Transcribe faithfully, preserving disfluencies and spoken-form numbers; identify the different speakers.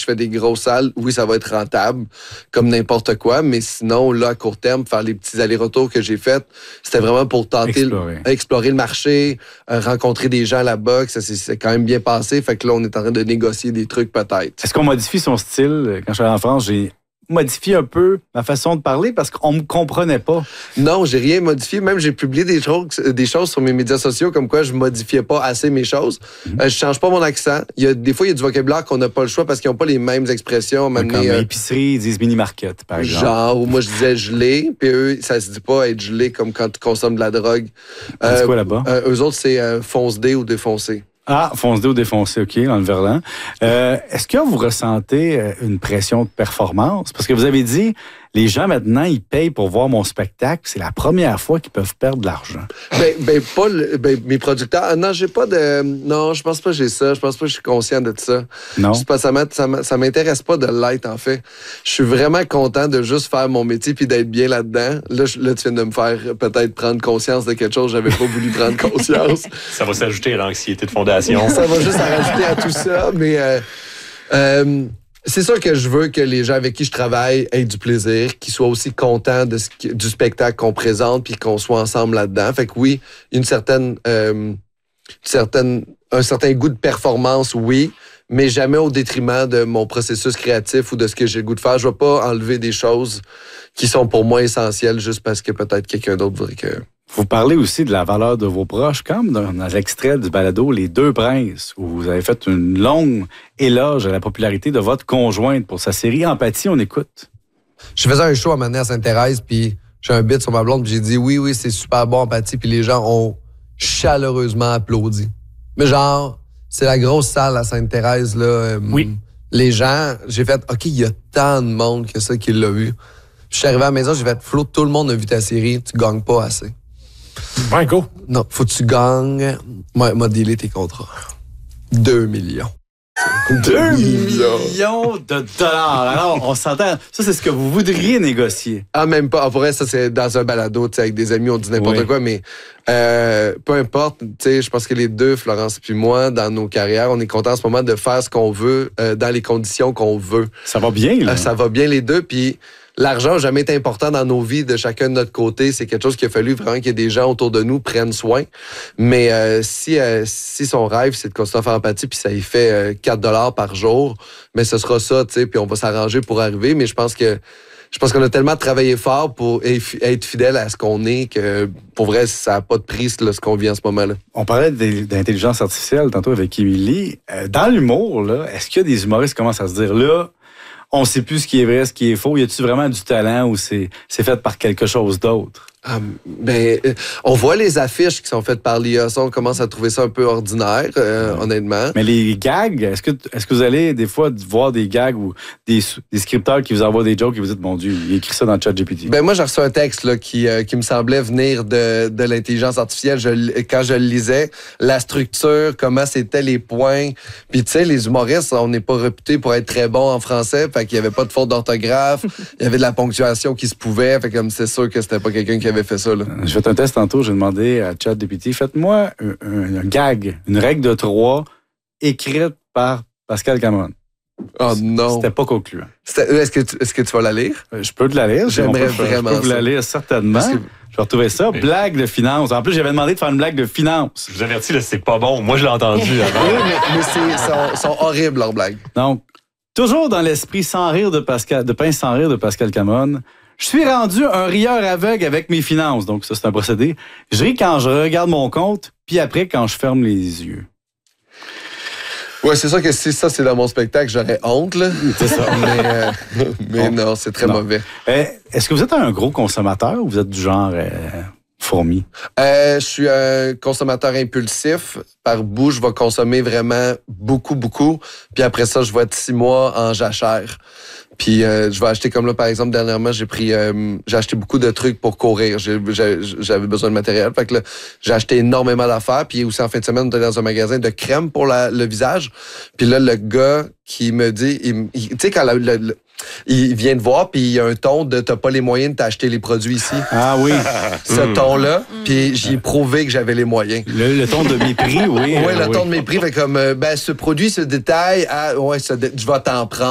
Speaker 1: je fais des grosses salles, oui, ça va être rentable, comme n'importe quoi, mais sinon, là, à court terme, faire les petits allers-retours que j'ai faits, c'était vraiment pour tenter
Speaker 2: explorer,
Speaker 1: le, explorer le marché, euh, rencontrer des gens là-bas, que ça s'est, c'est quand même bien passé, fait que là, on est en train de négocier des trucs peut-être.
Speaker 2: Est-ce qu'on modifie son style? Quand je suis allé en France, j'ai modifié un peu ma façon de parler parce qu'on me comprenait pas.
Speaker 1: Non, j'ai rien modifié. Même, j'ai publié des choses, des choses sur mes médias sociaux comme quoi je modifiais pas assez mes choses. Mm-hmm. Euh, je change pas mon accent. Il y a, des fois, il y a du vocabulaire qu'on n'a pas le choix parce qu'ils n'ont pas les mêmes expressions.
Speaker 2: Comme
Speaker 1: euh,
Speaker 2: épicerie, ils disent mini-market, par exemple.
Speaker 1: Genre, où moi, je disais gelé, puis eux, ça se dit pas être gelé comme quand tu consommes de la drogue.
Speaker 2: Euh, c'est quoi là-bas?
Speaker 1: Euh, eux autres, c'est euh, fonce-dé ou défoncé.
Speaker 2: Ah, fonce-dé ou défoncé, OK, dans le verlan. Euh, est-ce que vous ressentez une pression de performance? Parce que vous avez dit, les gens maintenant, ils payent pour voir mon spectacle. C'est la première fois qu'ils peuvent perdre de l'argent.
Speaker 1: Ben, ben pas le, ben, mes producteurs. Non, j'ai pas de. Non, je pense pas que j'ai ça. Je pense pas que je suis conscient de ça.
Speaker 2: Non.
Speaker 1: Pas, ça, ça, ça m'intéresse pas de l'être, en fait. Je suis vraiment content de juste faire mon métier puis d'être bien là-dedans. Là, je, là, tu viens de me faire peut-être prendre conscience de quelque chose que j'avais pas voulu prendre conscience.
Speaker 3: Ça va s'ajouter à l'anxiété de fondation.
Speaker 1: Ça va juste rajouter à tout ça, mais. Euh, euh, C'est sûr que je veux que les gens avec qui je travaille aient du plaisir, qu'ils soient aussi contents de ce qui, du spectacle qu'on présente puis qu'on soit ensemble là-dedans. Fait que oui, une certaine, euh, une certaine, un certain goût de performance, oui, mais jamais au détriment de mon processus créatif ou de ce que j'ai le goût de faire. Je ne vais pas enlever des choses qui sont pour moi essentielles juste parce que peut-être quelqu'un d'autre voudrait que...
Speaker 2: Vous parlez aussi de la valeur de vos proches, comme dans, dans l'extrait du balado Les Deux Princes, où vous avez fait une longue éloge à la popularité de votre conjointe pour sa série Empathie. On écoute.
Speaker 1: Je faisais un show à Mané à Sainte-Thérèse, puis j'ai un bit sur ma blonde, puis j'ai dit oui, oui, c'est super bon, Empathie, puis les gens ont chaleureusement applaudi. Mais genre, c'est la grosse salle à Sainte-Thérèse, là. Euh,
Speaker 2: oui.
Speaker 1: Les gens, j'ai fait, OK, il y a tant de monde que ça qui l'a vu. Je suis arrivé à la maison, j'ai fait, Flo, tout le monde a vu ta série, tu gagnes pas assez.
Speaker 4: Ouais, go.
Speaker 1: Non, faut que tu gagnes. Moi, m'a délai tes contrats. Deux millions.
Speaker 2: Deux millions de dollars. Alors, on s'entend. Ça, c'est ce que vous voudriez négocier.
Speaker 1: Ah, même pas. En vrai, ça, c'est dans un balado, tu sais, avec des amis, on dit n'importe oui. quoi, mais euh, peu importe. Tu sais, je pense que les deux, Florence puis moi, dans nos carrières, on est contents en ce moment de faire ce qu'on veut euh, dans les conditions qu'on veut.
Speaker 2: Ça va bien, là.
Speaker 1: Euh, ça va bien, les deux, puis l'argent n'a jamais été important dans nos vies de chacun de notre côté. C'est quelque chose qu'il a fallu vraiment qu'il y ait des gens autour de nous prennent soin. Mais euh, si, euh, si son rêve, c'est de continuer à faire Empathie, puis ça y fait euh, quatre dollars par jour, mais ce sera ça, tu sais, puis on va s'arranger pour arriver. Mais je pense que je pense qu'on a tellement travaillé fort pour être fidèle à ce qu'on est que, pour vrai, ça n'a pas de prix, là, ce qu'on vit en ce moment-là.
Speaker 2: On parlait d'intelligence artificielle tantôt avec Émilie. Dans l'humour, là, est-ce qu'il y a des humoristes qui commencent à se dire, là, on sait plus ce qui est vrai, ce qui est faux. Y a-tu vraiment du talent ou c'est, c'est fait par quelque chose d'autre?
Speaker 1: Um, ben, on voit les affiches qui sont faites par l'I A. Ça, on commence à trouver ça un peu ordinaire, euh, ouais. honnêtement.
Speaker 2: Mais les gags, est-ce que, est-ce que vous allez des fois voir des gags ou des, des scripteurs qui vous envoient des jokes et vous dites, mon Dieu, il écrit ça dans le chat G P T?
Speaker 1: Ben, moi, j'ai reçu un texte là, qui, euh, qui me semblait venir de, de l'intelligence artificielle. Je, quand je le lisais, la structure, comment c'était les points. Puis, tu sais, les humoristes, on n'est pas réputés pour être très bons en français. Fait qu'il n'y avait pas de faute d'orthographe. Il y avait de la ponctuation qui se pouvait. Fait comme c'est sûr que c'était pas quelqu'un qui avait fait ça. Là.
Speaker 2: J'ai fait un test tantôt, j'ai demandé à ChatGPT, faites-moi un, un, un gag, une règle de trois écrite par Pascal Cameron.
Speaker 1: Oh non.
Speaker 2: C'était pas concluant.
Speaker 1: C'était, est-ce, que tu, est-ce que tu vas la lire?
Speaker 2: Je peux te la lire.
Speaker 1: J'aimerais
Speaker 2: peut,
Speaker 1: vraiment
Speaker 2: Je peux vous
Speaker 1: ça.
Speaker 2: la lire certainement. Que... Je vais retrouver ça. Mais... Blague de finance. En plus, j'avais demandé de faire une blague de finance.
Speaker 3: Je vous avertis, là, c'est pas bon. Moi, je l'ai entendu avant.
Speaker 1: Oui, mais, mais c'est, sont, sont horribles, leurs blagues.
Speaker 2: Donc, toujours dans l'esprit sans rire de Pascal, de Pince sans rire de Pascal Cameron, je suis rendu un rieur aveugle avec mes finances. Donc, ça, c'est un procédé. Je ris quand je regarde mon compte, puis après, quand je ferme les yeux.
Speaker 1: Ouais, c'est sûr que si ça, c'est dans mon spectacle, j'aurais honte, là. C'est ça. Mais, euh, mais bon. non, c'est très non. mauvais.
Speaker 2: Euh, est-ce que vous êtes un gros consommateur ou vous êtes du genre euh, fourmi?
Speaker 1: Euh, je suis un consommateur impulsif. Par bout, je vais consommer vraiment beaucoup, beaucoup. Puis après ça, je vais être six mois en jachère. Puis euh, je vais acheter, comme là, par exemple, dernièrement, j'ai pris, euh, j'ai acheté beaucoup de trucs pour courir. J'ai, j'ai, j'avais besoin de matériel. Fait que là, j'ai acheté énormément d'affaires. Puis aussi, en fin de semaine, on était dans un magasin de crème pour la, le visage. Puis là, le gars qui me dit, tu sais, quand la, le, le, il vient te voir, puis il y a un ton de t'as pas les moyens de t'acheter les produits ici.
Speaker 2: Ah oui.
Speaker 1: Ce ton-là. Puis j'y ai prouvé que j'avais les moyens.
Speaker 2: Le, le ton de mépris, oui.
Speaker 1: Oui,
Speaker 2: euh,
Speaker 1: le
Speaker 2: oui.
Speaker 1: ton de mépris. Fait comme, ben, ce produit, ce détail, ah, ouais, ça, je vais t'en prendre.